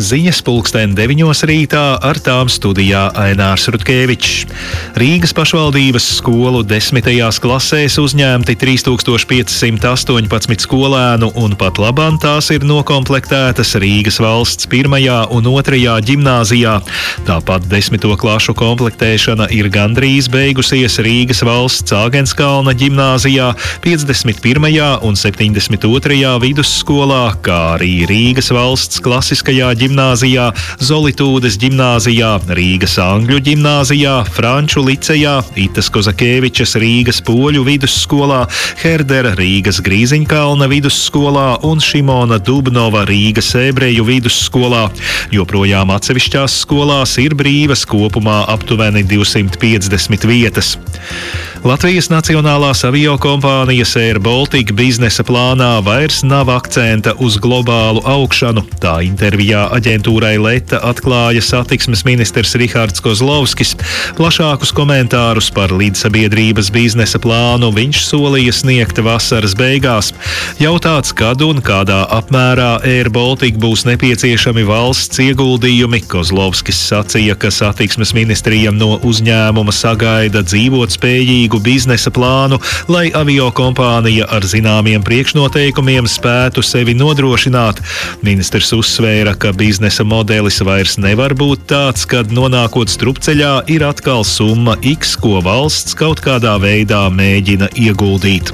Ziņas 9:00 rītā, ar tām studijā Ainārs Rutkevičs. Rīgas pašvaldības skolu 10. klasēs uzņemti 3518 skolēnu, un pat labāk tās ir nokomplektētas Rīgas valsts 1. un 2. ģimnāzijā. Tāpat 10. klašu komplektēšana ir gandrīz beigusies Rīgas valsts Āgenskalna ģimnāzijā, 51. un 72. vidusskolā, kā arī Rīgas valsts klasiskajā ģimnāzijā, Zolitūdes ģimnāzijā, Rīgas angļu ģimnāzijā, Franču licejā, Itas Kozakēvičas Rīgas poļu vidusskolā, Herdera Rīgas Grīziņkalna vidusskolā un Šimona Dubnova Rīgas ebreju vidusskolā. Joprojām atsevišķās skolās ir brīvas kopumā aptuveni 250 vietas. Latvijas Nacionālās aviokompānijas Air Baltica biznesa plānā vairs nav akcenta uz globālu augšanu. Tā intervijā aģentūrai Leta atklāja satiksmes ministrs Rihards Kozlovskis. Plašākus komentārus par līdzsabiedrības biznesa plānu viņš solīja sniegt vasaras beigās. Jautāts, kad un kādā apmērā Air Baltica būs nepieciešami valsts ieguldījumi, Kozlovskis sacīja, ka satiksmes ministrija no uzņēmuma sagaida dzīvotspējīgu biznesa plānu, lai aviokompānija ar zināmiem priekšnoteikumiem spētu sevi nodrošināt. Ministrs uzsvēra, ka biznesa modelis vairs nevar būt tāds, kad nonākot strupceļā ir atkal summa X, ko valsts kaut kādā veidā mēģina ieguldīt.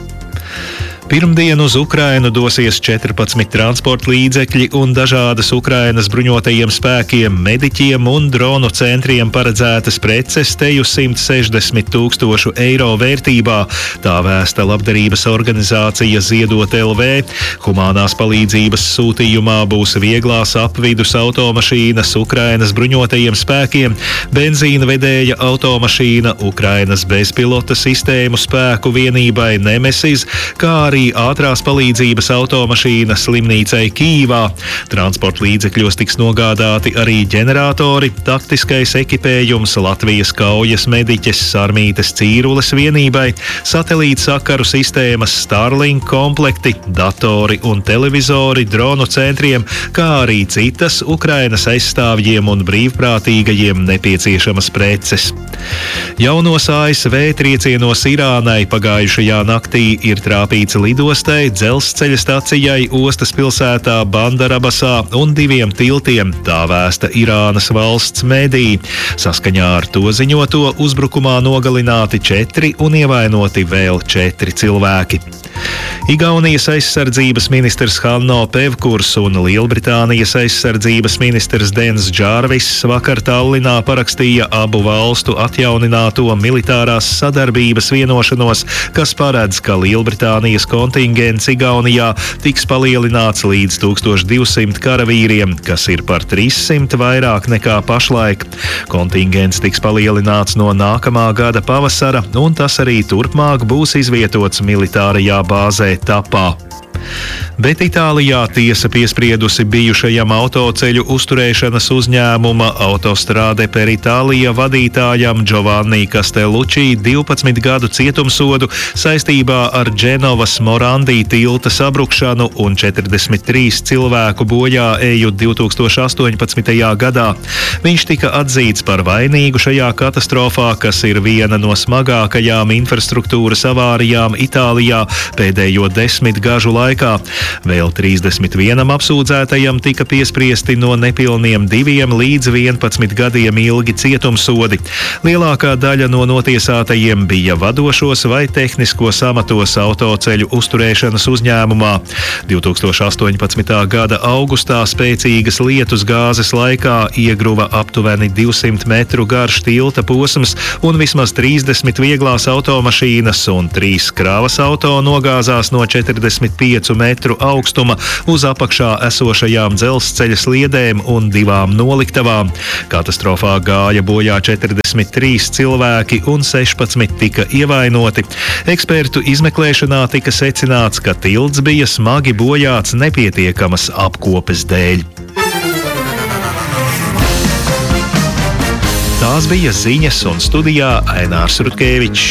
Pirmdien uz Ukrainu dosies 14 transporta līdzekļi un dažādas Ukrainas bruņotajiem spēkiem, mediķiem un dronu centriem paredzētas preces teju 160 000 eiro vērtībā. Tā vēsta labdarības organizācija Ziedot LV. Humanās palīdzības sūtījumā būs vieglās apvidus automašīnas Ukrainas bruņotajiem spēkiem, benzīna vedēja automašīna Ukrainas bezpilota sistēmu spēku vienībai Nemesis, kā arī ātrās palīdzības automašīna slimnīcai Kīvā. Transporta līdzekļos tiks nogādāti arī ģeneratori, taktiskais ekipējums Latvijas kaujas mediķes Sarmītes Cīrules vienībai, satelīta sakaru sistēmas Starlink komplekti, datori un televizori dronu centriem, kā arī citas Ukrainas aizstāvjiem un brīvprātīgajiem nepieciešamas preces. Jaunos ASV triecienos Irānai pagājušajā naktī ir trāpīts lidostai, dzelzceļa stacijai, ostas pilsētā Bandarabasā un 2 tiltiem, tā vēsta Irānas valsts mediji. Saskaņā ar to ziņoto uzbrukumā nogalināti 4 un ievainoti vēl 4 cilvēki. Igaunijas aizsardzības ministrs Hanno Pevkurs un Lielbritānijas aizsardzības ministrs Dens Džārvis vakar Tallinā parakstīja abu valstu atjaunināto militārās sadarbības vienošanos, kas paredz, ka Lielbritānijas kontingents Igaunijā tiks palielināts līdz 1200 karavīriem, kas ir par 300 vairāk nekā pašlaik. Kontingents tiks palielināts no nākamā gada pavasara, un tas arī turpmāk būs izvietots militārajā bāzē Tapā. Bet Itālijā tiesa piespriedusi bijušajam autoceļu uzturēšanas uzņēmuma Autostrade per Itālija vadītājam Giovanni Castellucci 12 gadu cietumsodu saistībā ar Dženovas Morandi tilta sabrukšanu un 43 cilvēku bojā eju 2018. gadā. Viņš tika atzīts par vainīgu šajā katastrofā, kas ir viena no smagākajām infrastruktūras avārijām Itālijā pēdējo 10 gažu laikā. Vēl 31 apsūdzētajam tika piespriesti no nepilniem 2 līdz 11 gadiem ilgi cietumsodi. Lielākā daļa no notiesātajiem bija vadošos vai tehniskos amatos autoceļu uzturēšanas uzņēmumā. 2018. gada augustā spēcīgas lietus gāzes laikā iegruva aptuveni 200 metru garš tilta posms un vismaz 30 vieglās automašīnas un 3 kravas auto nogāzās no 45 metru augstuma uz apakšā esošajām dzelzceļa sliedēm un 2 noliktavām. Katastrofā gāja bojā 43 cilvēki un 16 tika ievainoti. Ekspertu izmeklēšanā tika secināts, ka tilts bija smagi bojāts nepietiekamas apkopes dēļ. Tās bija ziņas, un studijā Ainārs Rutkevičs.